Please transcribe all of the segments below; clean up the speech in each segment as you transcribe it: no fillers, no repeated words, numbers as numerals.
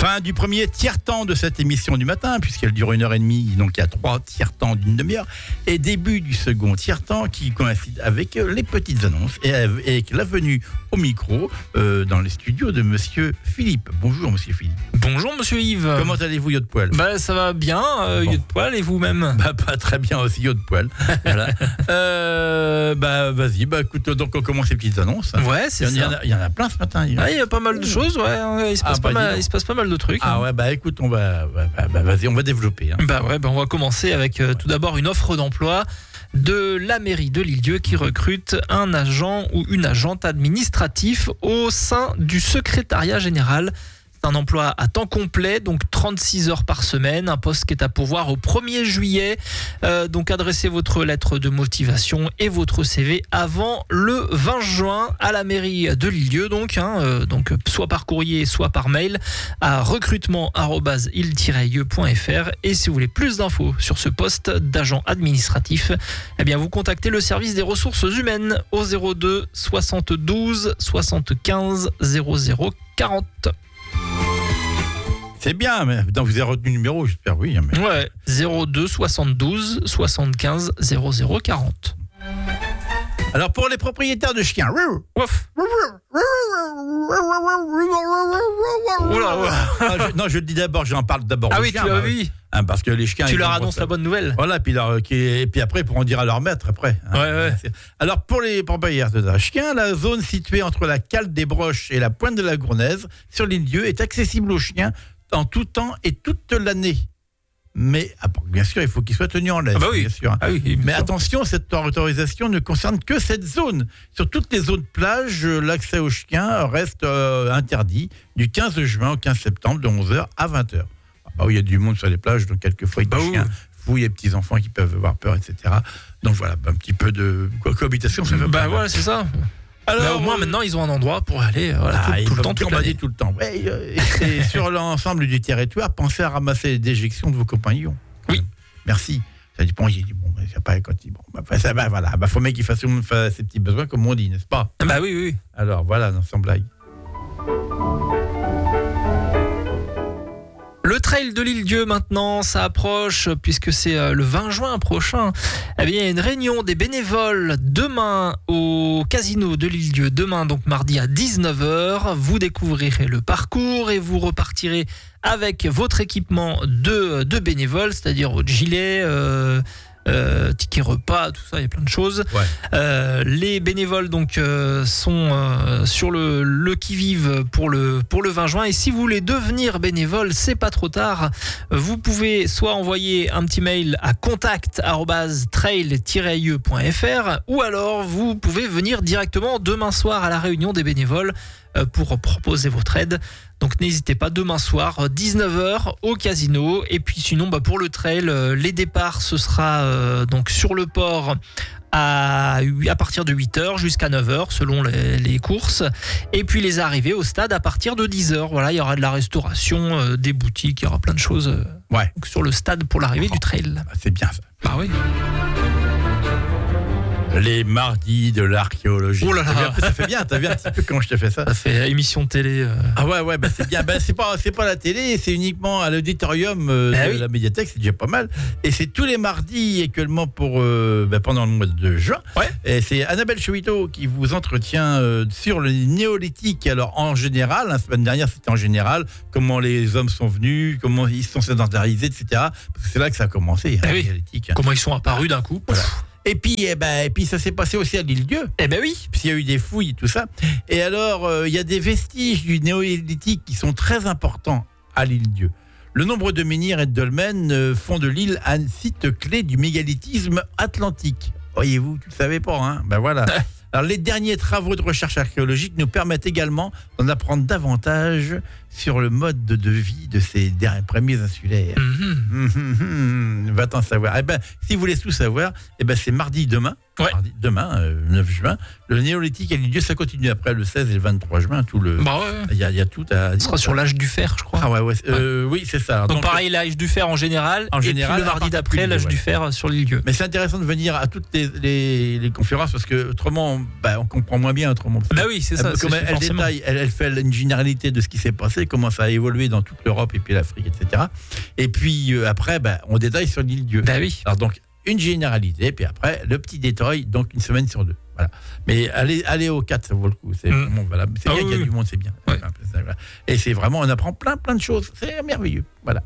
Fin du premier tiers-temps de cette émission du matin, puisqu'elle dure 1h30, donc il y a 3 tiers-temps d'une demi-heure, et début du second tiers-temps qui coïncide avec les petites annonces et avec la venue au micro dans les studios de Monsieur Philippe. Bonjour Monsieur Philippe. Bonjour Monsieur Yves. Comment allez-vous, Yo de Poil ? Ça va bien, Yo de Poil, et vous-même ? Pas très bien aussi, Yo de Poil. Voilà. Vas-y, écoute, donc on commence les petites annonces. Ouais, c'est ça. Il y en a plein ce matin. Il y a pas mal de choses, ouais. Il se passe pas mal de trucs. Ah ouais, écoute, vas-y, on va développer. Hein. On va commencer avec tout d'abord une offre d'emploi de la mairie de L'Île-d'Yeu qui recrute un agent ou une agente administratif au sein du secrétariat général. C'est un emploi à temps complet, donc 36 heures par semaine, un poste qui est à pourvoir au 1er juillet. Donc adressez votre lettre de motivation et votre CV avant le 20 juin à la mairie de L'Île-d'Yeu, donc soit par courrier, soit par mail à recrutement@il-yeu.fr. Et si vous voulez plus d'infos sur ce poste d'agent administratif, vous contactez le service des ressources humaines au 02 72 75 00 40. C'est bien, mais vous avez retenu le numéro, j'espère, oui. Mais... Ouais, 02 72 75 00 40. Alors, pour les propriétaires de chiens... Ouf. Non, je le dis d'abord, j'en parle d'abord aux chiens. Ah oui, parce que les chiens... Tu leur annonces la bonne nouvelle. Voilà, et puis après, ils pourront dire à leur maître, après. Ouais. Alors, pour les propriétaires de chiens, la zone située entre la cale des Broches et la pointe de la Gournaise, sur l'Île-d'Yeu, est accessible aux chiens en tout temps et toute l'année. Mais bien sûr, il faut qu'il soit tenu en laisse. Bien sûr. Mais attention, cette autorisation ne concerne que cette zone. Sur toutes les autres plages, l'accès aux chiens reste interdit du 15 juin au 15 septembre, de 11h à 20h. Il y a du monde sur les plages, donc quelquefois il y a des chiens fous, il y a des petits-enfants qui peuvent avoir peur, etc. Donc voilà, un petit peu de cohabitation. Ça fait voilà, c'est ça. Alors, au moins, maintenant, ils ont un endroit pour aller tout le temps, toute l'année. Tout le temps. Et sur l'ensemble du territoire, pensez à ramasser les déjections de vos compagnons. Oui. Merci. Ça dit, j'ai dit, c'est pas quand il... faut bien qu'il fasse ses petits besoins, comme on dit, n'est-ce pas ? Oui. Alors, voilà, sans blague. Le trail de l'Île-d'Yeu maintenant, ça approche puisque c'est le 20 juin prochain. Il y a une réunion des bénévoles demain au casino de l'Île-d'Yeu. Demain, donc mardi à 19h, vous découvrirez le parcours et vous repartirez avec votre équipement de bénévoles, c'est-à-dire votre gilet, ticket repas, tout ça, il y a plein de choses. Ouais. Les bénévoles donc sont sur le qui-vive pour le 20 juin. Et si vous voulez devenir bénévole, c'est pas trop tard. Vous pouvez soit envoyer un petit mail à contact@trail-ieu.fr ou alors vous pouvez venir directement demain soir à la réunion des bénévoles pour proposer votre aide. Donc n'hésitez pas, demain soir 19h au casino. Et puis sinon pour le trail, les départs ce sera donc sur le port à partir de 8h jusqu'à 9h selon les courses, et puis les arrivées au stade à partir de 10h. Voilà, il y aura de la restauration, des boutiques, il y aura plein de choses sur le stade pour l'arrivée du trail. C'est bien ça. Oui. Les mardis de l'archéologie. Oh là là. Ça fait bien, t'as vu un petit peu comment je te fais ça ? Ça fait émission de télé. Ah ouais, c'est bien. C'est pas la télé, c'est uniquement à l'auditorium de la médiathèque, c'est déjà pas mal. Et c'est tous les mardis actuellement pendant le mois de juin. Ouais. Et c'est Annabelle Chouiteau qui vous entretient sur le néolithique. Alors en général, la semaine dernière c'était en général, comment les hommes sont venus, comment ils se sont sédentarisés, etc. Parce que c'est là que ça a commencé, le néolithique. Comment ils sont apparus d'un coup. Voilà. Et puis ça s'est passé aussi à l'Île-d'Yeu. Oui. Puisqu'il y a eu des fouilles et tout ça. Et alors, il y a des vestiges du néolithique qui sont très importants à l'Île-d'Yeu. Le nombre de menhirs et de dolmens font de l'île un site clé du mégalithisme atlantique. Voyez-vous, tu ne le savais pas, hein ? Voilà. Alors, les derniers travaux de recherche archéologique nous permettent également d'en apprendre davantage sur le mode de vie de ces premiers insulaires. Va-t'en savoir. Si vous voulez tout savoir, c'est mardi demain, Ouais. Demain, 9 juin. Le néolithique à l'île-dieu, ça continue après le 16 et le 23 juin. Tout le. Bah ouais. Il y a tout à. Ce sera sur l'âge du fer, je crois. Ah ouais. Oui, c'est ça. Donc pareil, l'âge du fer en général. Et puis le mardi d'après, l'âge du fer sur l'île-dieu. Mais c'est intéressant de venir à toutes les conférences parce que autrement, on comprend moins bien autrement. Bah oui, c'est ça. Comme elle détaille, elle fait une généralité de ce qui s'est passé, comment ça a évolué dans toute l'Europe et puis l'Afrique, etc. Et puis après, on détaille sur l'île-dieu. Bah oui. Alors donc une généralité, puis après le petit détail, donc une semaine sur 2. Voilà. Mais aller au 4, ça vaut le coup. C'est vraiment valable. C'est bien qu'il y a du monde, c'est bien. Ouais. Et c'est vraiment, on apprend plein de choses. C'est merveilleux. Voilà.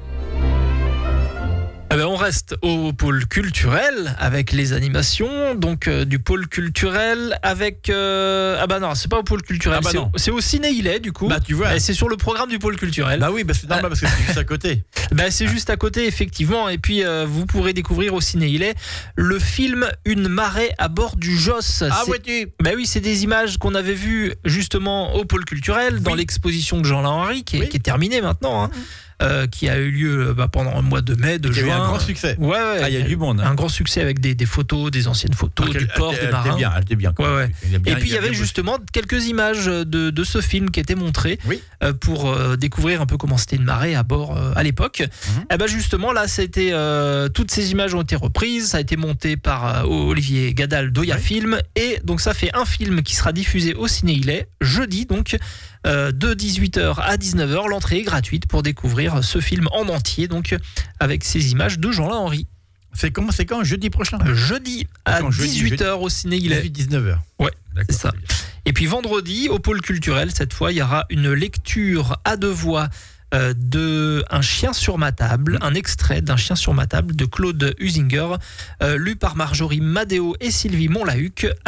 On reste au pôle culturel avec les animations, donc du pôle culturel avec non, c'est pas au pôle culturel, c'est au Ciné-Ilet du coup. Bah tu vois, et c'est sur le programme du pôle culturel. Bah oui, c'est normal parce que c'est juste à côté. C'est juste à côté effectivement, et puis vous pourrez découvrir au Ciné-Ilet le film Une marée à bord du Joss. vois-tu. Bah oui, c'est des images qu'on avait vues justement au pôle culturel dans l'exposition de Jean-Lain Henry qui est terminée maintenant. Qui a eu lieu pendant le mois de mai, de juin. Il y a eu un grand succès. Ouais, il y a du monde. Un grand succès avec des photos, des anciennes photos, du port, des marins. Elle était bien. Ouais. Et puis il y avait justement quelques images de ce film qui étaient montrées pour découvrir un peu comment c'était une marée à bord à l'époque. Et justement là, c'était toutes ces images ont été reprises. Ça a été monté par Olivier Gadal d'Oya Film, et donc ça fait un film qui sera diffusé au Ciné-Ilet jeudi, donc de 18h à 19h. L'entrée est gratuite pour découvrir ce film en entier, donc avec ces images de Jean-Lain Henry. C'est quand jeudi prochain? Jeudi à 18h au Ciné-Ilet. 18-19h. Ouais, c'est ça. Et puis vendredi, au pôle culturel, cette fois, il y aura une lecture à 2 voix de Un chien sur ma table, un extrait d'Un chien sur ma table de Claude Husinger, lu par Marjorie Madéo et Sylvie Montlahuc à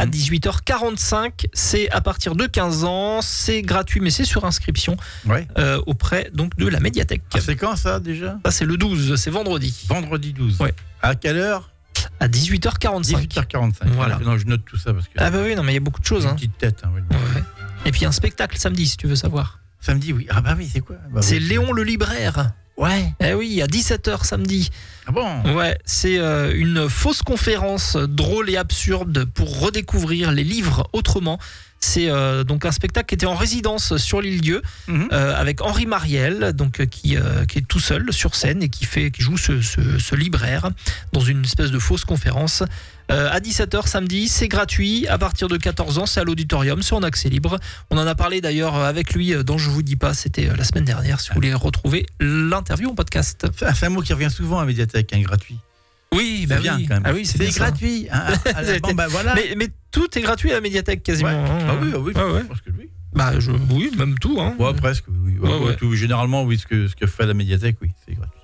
18h45. C'est à partir de 15 ans, c'est gratuit mais c'est sur inscription auprès donc de la médiathèque. C'est quand ça déjà? Ça c'est le 12, c'est vendredi. Vendredi 12. Ouais. À quelle heure? À 18h45. 18h45. Voilà. Non, je note tout ça parce que. Ah bah oui, non mais il y a beaucoup de choses. Une petite tête. Ouais. Et puis un spectacle samedi si tu veux savoir. Samedi, oui. Ah bah oui, c'est quoi? C'est Léon le libraire. Ouais. Eh oui, à 17h samedi. Ah bon? Ouais, c'est une fausse conférence drôle et absurde pour redécouvrir les livres autrement. C'est donc un spectacle qui était en résidence sur l'île-dieu avec Henri Mariel, donc qui est tout seul sur scène et qui joue ce libraire dans une espèce de fausse conférence. À 17h samedi, c'est gratuit. À partir de 14 ans, c'est à l'auditorium, c'est en accès libre. On en a parlé d'ailleurs avec lui dans Je vous dis pas, c'était la semaine dernière. Si vous voulez retrouver l'interview en podcast. C'est un mot qui revient souvent à la médiathèque, gratuit. Oui, c'est bien quand même. Ah oui, c'est gratuit. Voilà. Mais tout est gratuit à la médiathèque quasiment. Ouais. Oui, parce que oui. Oui, même tout. Ouais, presque. Oui. Tout, généralement, oui, ce que fait la médiathèque, oui, c'est gratuit.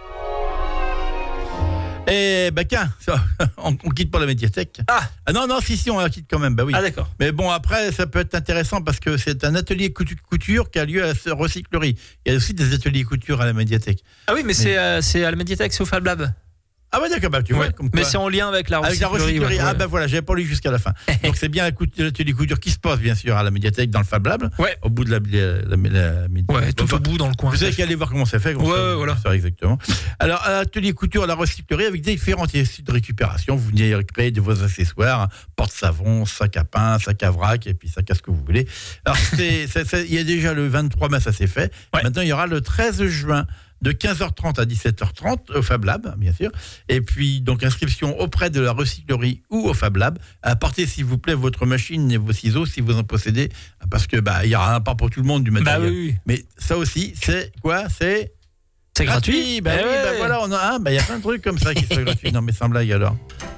Et on quitte pas la médiathèque. Ah non, si, on la quitte quand même. Oui. Ah d'accord. Mais bon, après, ça peut être intéressant parce que c'est un atelier couture qui a lieu à la recyclerie. Il y a aussi des ateliers couture à la médiathèque. Ah oui, mais c'est à la médiathèque, c'est au Fab Lab. Ah ouais, d'accord, tu vois. Mais c'est en lien avec la recyclerie. Voilà, j'avais pas lu jusqu'à la fin. Donc c'est bien l'atelier couture qui se passe bien sûr à la médiathèque dans le Fab Lab, au bout de la médiathèque. Tout au bout dans le coin. Vous avez qu'à aller voir comment c'est fait. Voilà. Ça, exactement. Alors, atelier couture à la recyclerie avec différents sites de récupération. Vous venez récupérer de vos accessoires, porte-savon, sac à pain, sac à vrac, et puis sac à ce que vous voulez. Alors, il y a déjà le 23 mai, ça s'est fait. Maintenant, il y aura le 13 juin. De 15h30 à 17h30 au Fab Lab, bien sûr. Et puis, donc, inscription auprès de la recyclerie ou au Fab Lab. Apportez, s'il vous plaît, votre machine et vos ciseaux, si vous en possédez, parce que il y aura un part pour tout le monde du matériel. Oui. Mais ça aussi, c'est quoi? C'est gratuit. Voilà, on a il y a plein de trucs comme ça qui sont gratuits. Non, mais sans blague alors.